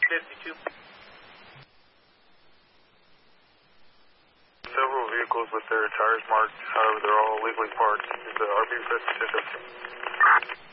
52. Several vehicles with their tires marked, however, they're all legally parked. Is the RV present?